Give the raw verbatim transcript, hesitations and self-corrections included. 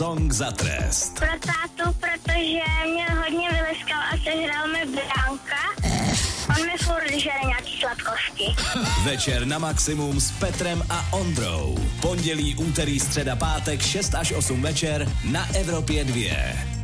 Song za trest. Pro tátu, protože mě hodně vyleskal a sežral mi bránka. On mi furt žere nějaký sladkosti. Večer na maximum s Petrem a Ondrou. Pondělí, úterý, středa, pátek, šest až osm večer na Evropě dva.